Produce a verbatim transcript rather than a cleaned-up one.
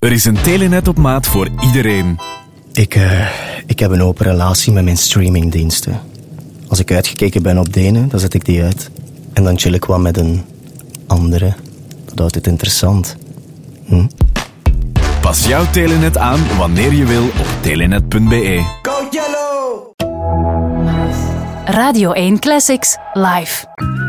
Er is een Telenet op maat voor iedereen. Ik, uh, ik heb een open relatie met mijn streamingdiensten. Als ik uitgekeken ben op de ene, dan zet ik die uit. En dan chill ik wat met een andere. Dat houdt het interessant. Hm? Pas jouw Telenet aan wanneer je wil op telenet punt be. Go Yellow! Radio één Classics live.